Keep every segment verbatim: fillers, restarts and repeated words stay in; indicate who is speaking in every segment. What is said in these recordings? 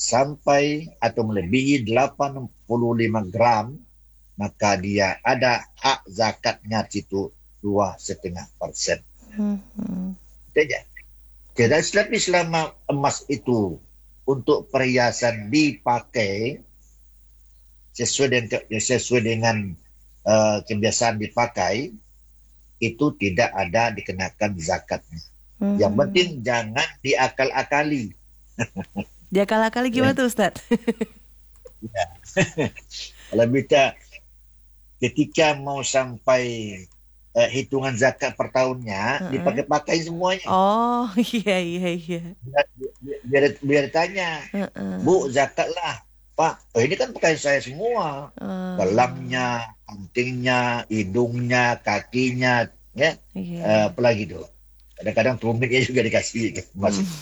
Speaker 1: sampai atau melebihi delapan puluh lima gram, maka dia ada hak zakatnya situ dua setengah persen.
Speaker 2: Hmm.
Speaker 1: Itu aja. Jadi tapi selama emas itu untuk perhiasan dipakai sesuai dengan sesuai dengan uh, kebiasaan dipakai, itu tidak ada dikenakan zakatnya.
Speaker 2: Hmm.
Speaker 1: Yang penting jangan diakal-akali.
Speaker 2: Diakal-akali gimana
Speaker 1: Ya.
Speaker 2: tuh Ustadz?
Speaker 1: Ya. Kalau kita ketika mau sampai uh, hitungan zakat per tahunnya,
Speaker 2: Heeh.
Speaker 1: dipakai-pakai semuanya.
Speaker 2: Oh iya iya iya.
Speaker 1: Biar, biar, biar tanya, Bu,
Speaker 2: Heeh.
Speaker 1: zakat lah. Pak, oh ini kan pakaian saya semua.
Speaker 2: Oh,
Speaker 1: Gelangnya, antingnya, hidungnya, kakinya, ya.
Speaker 2: iya
Speaker 1: Eh,
Speaker 2: iya.
Speaker 1: apalagi tuh. Kadang-kadang tumitnya juga dikasih
Speaker 2: Hmm.
Speaker 1: masih.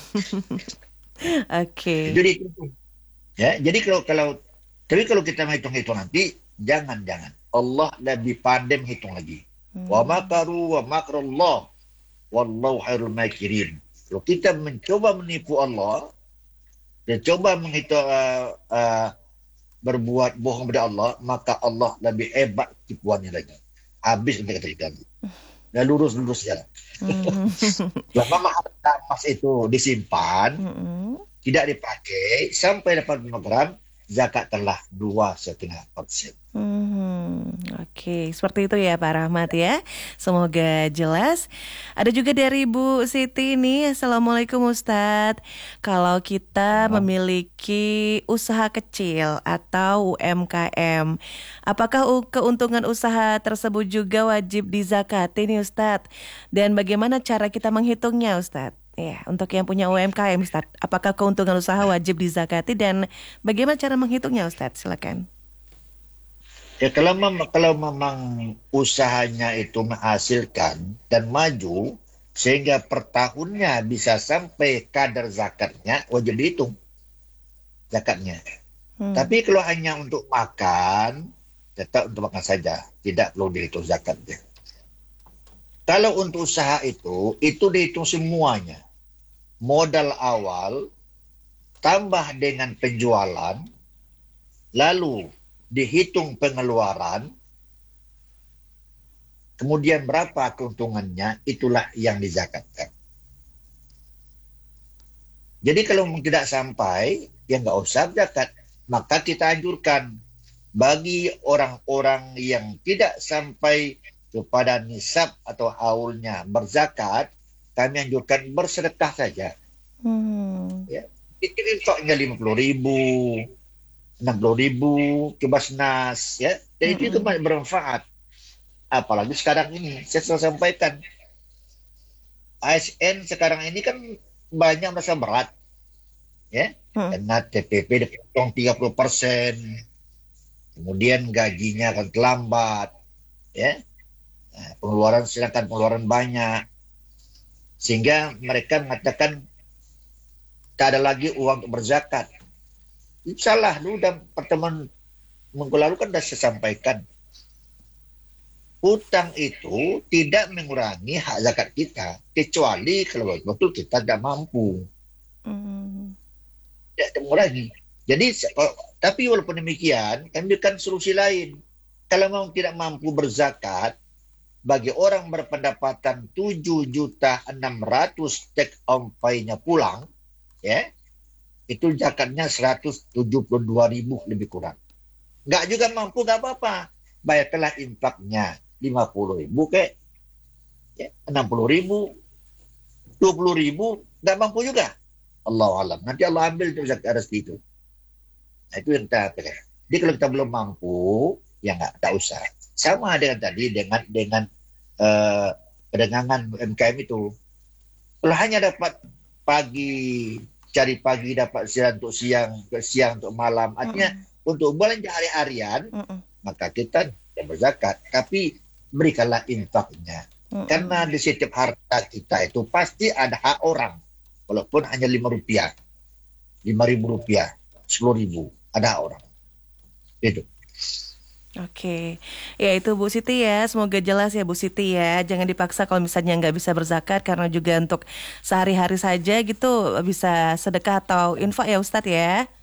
Speaker 1: Itu
Speaker 2: Oke.
Speaker 1: dihitung. Ya, jadi kalau kalau tapi kalau kita menghitung-hitung nanti, jangan-jangan. Allah lebih pandai menghitung lagi. Wa
Speaker 2: Hmm.
Speaker 1: makaru wa makrullah. Wallahu khairul makirin. Kalau kita mencoba menipu Allah, dan coba menghitung uh, uh, berbuat bohong kepada Allah, maka Allah lebih hebat tipuannya lagi. Habis kita katakan. Dan lurus-lurus jalan.
Speaker 2: Hmm.
Speaker 1: Lama harta emas itu disimpan,
Speaker 2: Hmm.
Speaker 1: tidak dipakai, sampai dapat lima gram, zakat telah dua setengah persen.
Speaker 2: Hmm, oke, seperti itu ya Pak Rahmat ya. Semoga jelas. Ada juga dari Bu Siti nih. Assalamualaikum Ustadz. Kalau kita memiliki usaha kecil atau U M K M, apakah u- keuntungan usaha tersebut juga wajib dizakati nih Ustadz? Dan bagaimana cara kita menghitungnya Ustadz? Ya, untuk yang punya U M K M Ustadz, apakah keuntungan usaha wajib dizakati dan bagaimana cara menghitungnya Ustadz? Silakan.
Speaker 1: Ya, kalau, mem- kalau memang usahanya itu menghasilkan dan maju, sehingga per tahunnya bisa sampai kadar zakatnya, wajib dihitung zakatnya.
Speaker 2: Hmm.
Speaker 1: Tapi kalau hanya untuk makan, tetap untuk makan saja. Tidak perlu dihitung zakatnya. Kalau untuk usaha itu, itu dihitung semuanya. Modal awal, tambah dengan penjualan, lalu dihitung pengeluaran, kemudian berapa keuntungannya, itulah yang dizakatkan. Jadi kalau tidak sampai, ya nggak usah zakat. Maka kita anjurkan bagi orang-orang yang tidak sampai kepada nisab atau haulnya berzakat, kami anjurkan bersedekah saja.
Speaker 2: Hmm.
Speaker 1: Ya. Ini stoknya lima puluh ribu, enam puluh ribu ke Basnas. Ya. Dan itu juga
Speaker 2: Mm-mm.
Speaker 1: bermanfaat. Apalagi sekarang ini, saya selalu sampaikan, A S N sekarang ini kan banyak merasa berat. Ya.
Speaker 2: Mm.
Speaker 1: Karena T P P dipotong tiga puluh persen, kemudian gajinya akan terlambat. Ya. Nah, pengeluaran sedangkan pengeluaran banyak. Sehingga mereka mengatakan tak ada lagi uang untuk berzakat. Salah, lu dan pertemuan minggu lalu kan sudah saya sampaikan. Hutang itu tidak mengurangi hak zakat kita. Kecuali kalau betul kita tidak mampu.
Speaker 2: Mm.
Speaker 1: Tidak mengurangi. Jadi, tapi walaupun demikian, kami berikan solusi lain. Kalau memang tidak mampu berzakat, bagi orang berpendapatan tujuh juta enam ratus take home pay-nya pulang, ya, itu zakatnya seratus tujuh puluh dua ribu lebih kurang. Nggak juga mampu, nggak apa-apa. Bayarkanlah infaknya lima puluh ribu ke ya, enam puluh ribu, dua puluh ribu, nggak mampu juga. Allah alam. Nanti Allah ambil itu zakat rezeki itu. Nah, itu yang kita pakai. Jadi kalau kita belum mampu, ya nggak, nggak usah. Sama dengan tadi, dengan dengan uh, perdagangan U M K M itu. Kalau hanya dapat pagi, cari pagi, dapat siang untuk siang, ke siang untuk malam. Artinya
Speaker 2: Mm-mm.
Speaker 1: untuk belanja hari-harian,
Speaker 2: Mm-mm.
Speaker 1: maka kita tidak berzakat. Tapi berikanlah infaknya. Karena
Speaker 2: Mm-mm.
Speaker 1: di setiap harta kita itu pasti ada hak orang. Walaupun hanya lima rupiah, lima ribu rupiah, sepuluh ribu, ada hak orang. Itu.
Speaker 2: Oke, ya itu Bu Siti ya. Semoga jelas ya Bu Siti ya. Jangan dipaksa kalau misalnya nggak bisa berzakat karena juga untuk sehari-hari saja gitu bisa sedekah atau infak ya Ustadz ya.